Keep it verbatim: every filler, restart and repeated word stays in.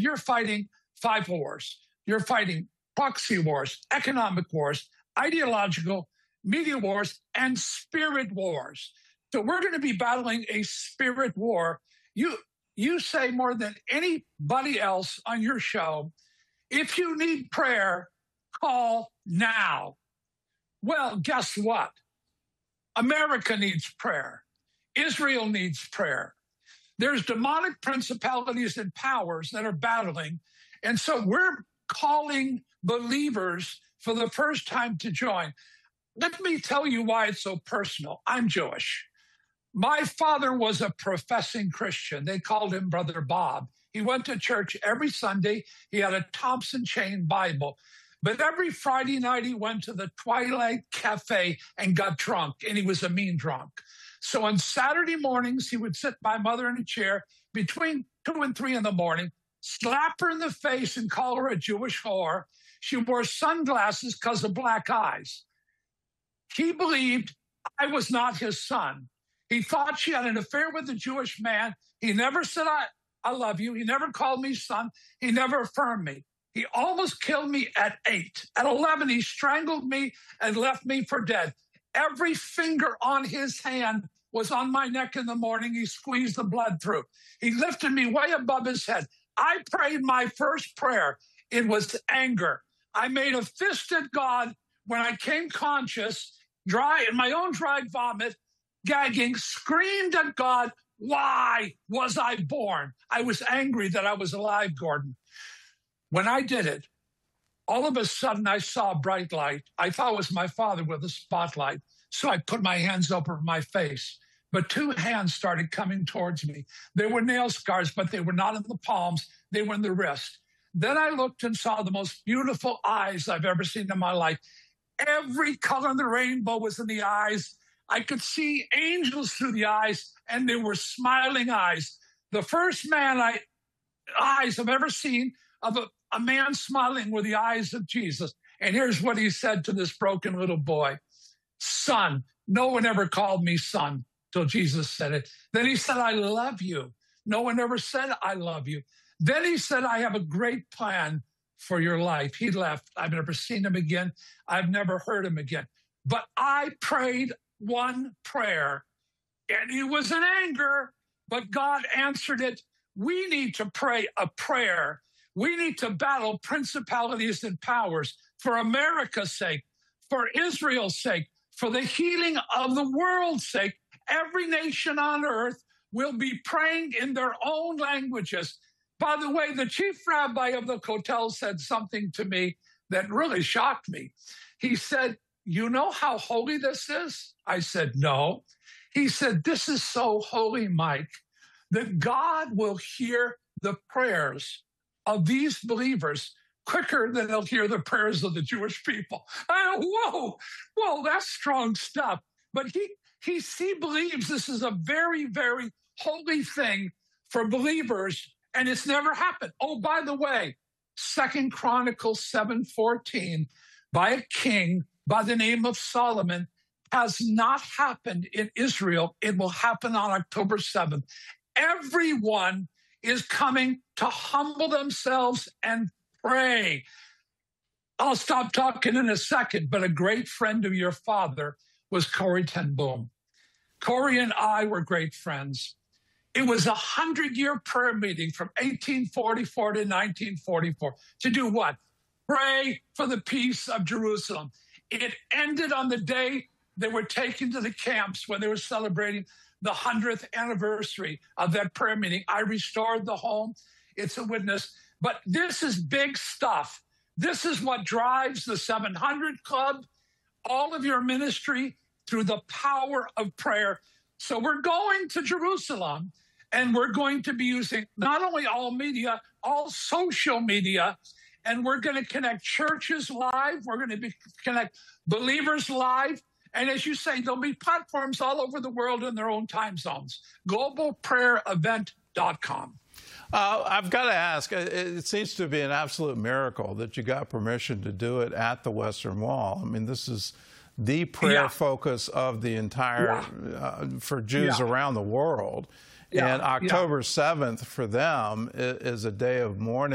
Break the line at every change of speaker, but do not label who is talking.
you're fighting five wars. You're fighting proxy wars, economic wars, ideological, media wars, and spirit wars. So we're going to be battling a spirit war. You, you say more than anybody else on your show, if you need prayer, call now. Well, guess what? America needs prayer. Israel needs prayer. There's demonic principalities and powers that are battling. And so we're calling believers for the first time to join. Let me tell you why it's so personal. I'm Jewish. My father was a professing Christian. They called him Brother Bob. He went to church every Sunday. He had a Thompson Chain Bible. But every Friday night, he went to the Twilight Cafe and got drunk, and he was a mean drunk. So on Saturday mornings, he would sit my mother in a chair between two and three in the morning, slap her in the face and call her a Jewish whore. She wore sunglasses because of black eyes. He believed I was not his son. He thought she had an affair with a Jewish man. He never said, I, I love you. He never called me son. He never affirmed me. He almost killed me at eight. At eleven, he strangled me and left me for dead. Every finger on his hand was on my neck in the morning. He squeezed the blood through. He lifted me way above his head. I prayed my first prayer. It was anger. I made a fist at God when I came conscious, dry in my own dry vomit, gagging, screamed at God, why was I born? I was angry that I was alive, Gordon. When I did it, all of a sudden I saw a bright light. I thought it was my father with a spotlight. So I put my hands over my face. But two hands started coming towards me. They were nail scars, but they were not in the palms. They were in the wrist. Then I looked and saw the most beautiful eyes I've ever seen in my life. Every color in the rainbow was in the eyes. I could see angels through the eyes, and they were smiling eyes. The first man I eyes I've ever seen of a, a man smiling were the eyes of Jesus. And here's what he said to this broken little boy. Son. No one ever called me son till Jesus said it. Then he said, I love you. No one ever said, I love you. Then he said, I have a great plan for your life. He left. I've never seen him again. I've never heard him again. But I prayed one prayer, and it was in anger, but God answered it. We need to pray a prayer. We need to battle principalities and powers for America's sake, for Israel's sake, for the healing of the world's sake. Every nation on earth will be praying in their own languages. By the way, the chief rabbi of the Kotel said something to me that really shocked me. He said, you know how holy this is? I said, no. He said, this is so holy, Mike, that God will hear the prayers of these believers quicker than they'll hear the prayers of the Jewish people. I go, whoa, whoa, that's strong stuff. But he, he, he believes this is a very, very holy thing for believers, and it's never happened. Oh, by the way, Second Chronicles seven fourteen, by a king by the name of Solomon, has not happened in Israel. It will happen on October seventh. Everyone is coming to humble themselves and pray. I'll stop talking in a second, but a great friend of your father was Corrie ten Boom. Corrie and I were great friends. It was a hundred-year prayer meeting from eighteen forty-four to nineteen forty-four. To do what? Pray for the peace of Jerusalem. It ended on the day they were taken to the camps when they were celebrating the hundredth anniversary of that prayer meeting. I restored the home. It's a witness. But this is big stuff. This is what drives the seven hundred Club, all of your ministry, through the power of prayer. So we're going to Jerusalem, and we're going to be using not only all media, all social media, and we're going to connect churches live. We're going to be, connect believers live. And as you say, there'll be platforms all over the world in their own time zones. global prayer event dot com.
Uh, I've got to ask, it seems to be an absolute miracle that you got permission to do it at the Western Wall. I mean, this is the prayer yeah. focus of the entire, yeah. uh, for Jews yeah. around the world. Yeah. And October seventh for them is a day of mourning.